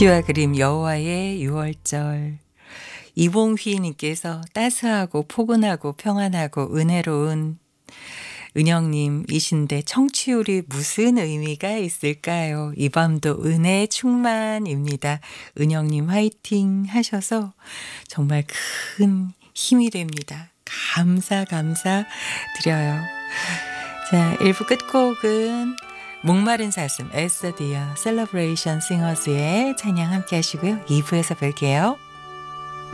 시와 그림 여호와의 유월절. 이봉휘님께서 따스하고 포근하고 평안하고 은혜로운 은영님이신데 청취율이 무슨 의미가 있을까요? 이 밤도 은혜 충만입니다. 은영님 화이팅 하셔서 정말 큰 힘이 됩니다. 감사 드려요. 자, 1부 끝곡은 목마른 사슴 에스더디어 셀러브레이션 싱어스의 찬양 함께 하시고요. 2부에서 뵐게요.